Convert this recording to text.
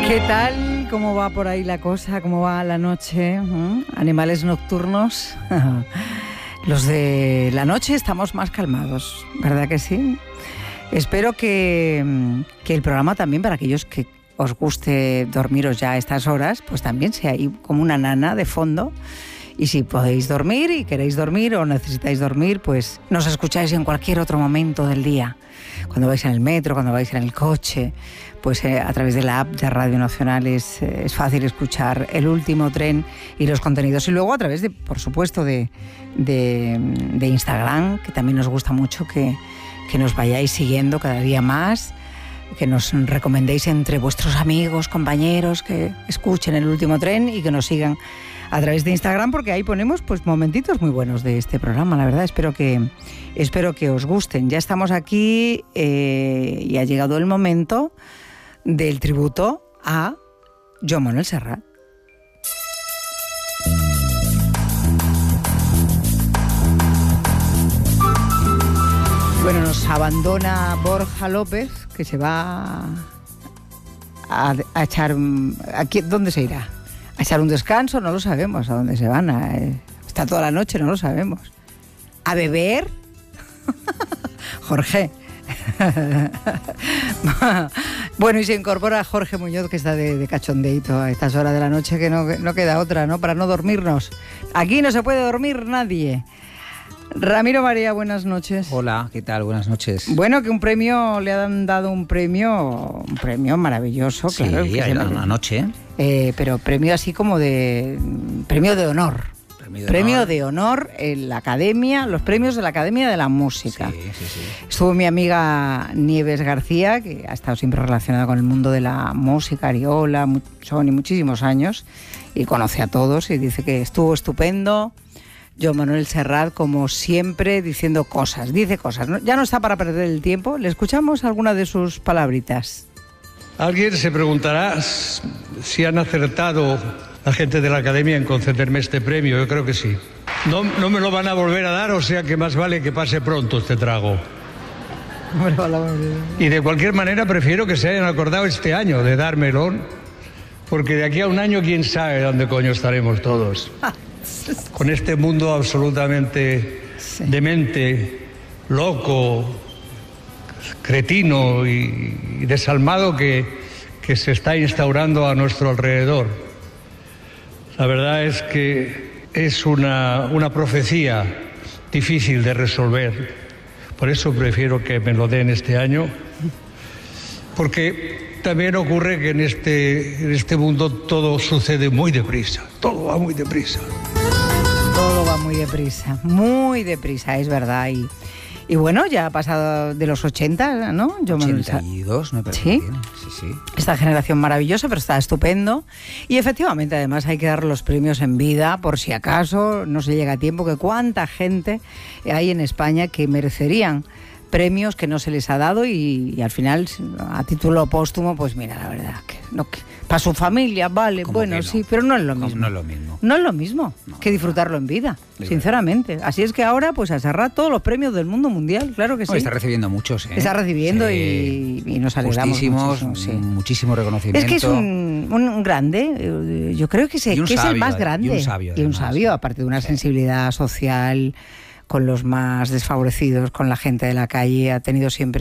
¿Qué tal? ¿Cómo va por ahí la cosa? ¿Cómo va la noche? Animales nocturnos. Los de la noche estamos más calmados, ¿verdad que sí? Espero que el programa también, para aquellos que os guste dormiros ya a estas horas, pues también sea ahí como una nana de fondo. Y si podéis dormir y queréis dormir o necesitáis dormir, pues nos escucháis en cualquier otro momento del día. Cuando vais en el metro, cuando vais en el coche, pues a través de la app de Radio Nacional es fácil escuchar El Último Tren y los contenidos. Y luego a través de, por supuesto, de Instagram, que también nos gusta mucho que nos vayáis siguiendo cada día más, que nos recomendéis entre vuestros amigos, compañeros, que escuchen El Último Tren y que nos sigan a través de Instagram, porque ahí ponemos pues momentitos muy buenos de este programa, la verdad. Espero que os gusten. Ya estamos aquí y ha llegado el momento del tributo a Joan Manuel Serrat. Bueno, nos abandona Borja López, que se va a echar... ¿Dónde se irá? ¿A echar un descanso? No lo sabemos. ¿A dónde se van? Está toda la noche, no lo sabemos. ¿A beber? Jorge. Bueno, y se incorpora Jorge Muñoz, que está de cachondeito a estas horas de la noche, que no queda otra, ¿no? Para no dormirnos. Aquí no se puede dormir nadie. Ramiro María, buenas noches. Hola, ¿qué tal? Buenas noches. Bueno, que le han dado un premio maravilloso, sí, claro. Sí, anoche. Pero premio así como premio de honor. Premio de honor en la Academia, los premios de la Academia de la Música. Sí. Estuvo mi amiga Nieves García, que ha estado siempre relacionada con el mundo de la música, Ariola, Sony, muchísimos años, y conoce a todos y dice que estuvo estupendo. Joan Manuel Serrat, como siempre, dice cosas, ¿no? Ya no está para perder el tiempo. ¿Le escuchamos alguna de sus palabritas? Alguien se preguntará si han acertado la gente de la Academia en concederme este premio. Yo creo que sí. No me lo van a volver a dar, o sea que más vale que pase pronto este trago. Y de cualquier manera prefiero que se hayan acordado este año de dármelo, porque de aquí a un año quién sabe dónde coño estaremos todos. Con este mundo absolutamente demente, loco, cretino y desalmado que se está instaurando a nuestro alrededor. La verdad es que es una profecía difícil de resolver. Por eso prefiero que me lo den este año, porque también ocurre que en este mundo todo sucede muy deprisa, todo va muy deprisa. Todo va muy deprisa, es verdad. Y bueno, ya ha pasado de los 80, ¿no? 82, me parece. ¿Sí? Sí. Esta generación maravillosa, pero está estupendo. Y efectivamente, además, hay que dar los premios en vida, por si acaso no se llega a tiempo, que cuánta gente hay en España que merecerían premios que no se les ha dado y al final, a título póstumo, pues mira, la verdad, que para su familia, vale, bueno, no? Sí, pero no es lo mismo. No es lo mismo. No es lo mismo que disfrutarlo en vida, sinceramente. Así es que ahora, pues a Serrat todos los premios del mundo mundial, claro que sí. Está recibiendo muchos, ¿eh? Está recibiendo y nos alegramos muchísimo. Muchísimo reconocimiento. Es que es un grande, yo creo que es el más grande. Y un sabio, aparte de una sensibilidad social con los más desfavorecidos, con la gente de la calle, ha tenido siempre